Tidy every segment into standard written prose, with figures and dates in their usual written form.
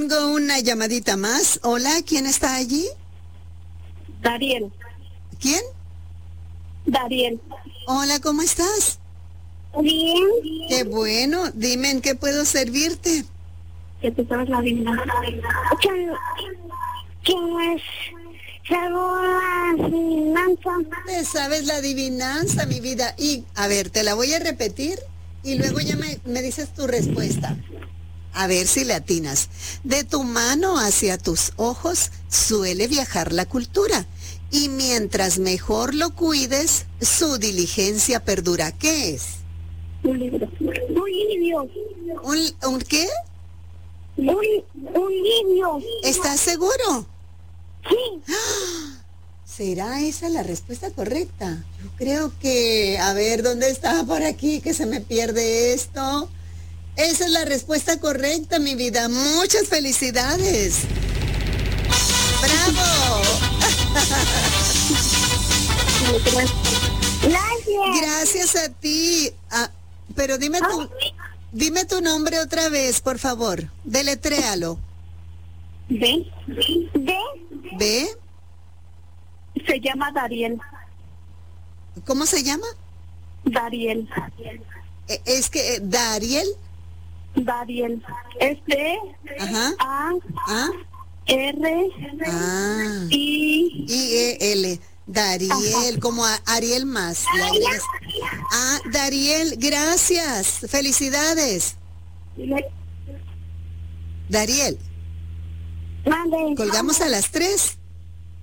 Tengo una llamadita más. Hola, ¿quién está allí? Dariel. ¿Quién? Dariel. Hola, ¿cómo estás? Bien. Qué bueno. Dime en qué puedo servirte. Que tú sabes la adivinanza. ¿Qué es? ¿Según la adivinanza? ¿Te sabes la adivinanza, mi vida? Y, a ver, te la voy a repetir y luego ya me dices tu respuesta. A ver si le atinas. De tu mano hacia tus ojos suele viajar la cultura. Y mientras mejor lo cuides, su diligencia perdura. ¿Qué es? Un libro. Un libro. ¿Un qué? Un libro. ¿Estás seguro? Sí. ¿Será esa la respuesta correcta? Yo creo que... A ver, ¿dónde está por aquí que se me pierde esto? Esa es la respuesta correcta, mi vida. Muchas felicidades. ¡Bravo! Gracias. Gracias a ti. Ah, pero dime tu nombre otra vez, por favor. Deletréalo. ¿Ve? ¿Ve? Se llama Dariel. ¿Cómo se llama? Dariel. Es que Dariel. Dariel. Es D. Ajá. A. Ah. R. Ah. I. I-E-L. Dariel, como Ariel más. Ah, Dariel, gracias. Felicidades. Dariel, Mande. colgamos a las 3.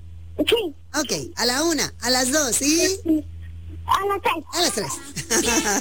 Sí. Ok, a la 1, a las 2 y A las 6. a las 3.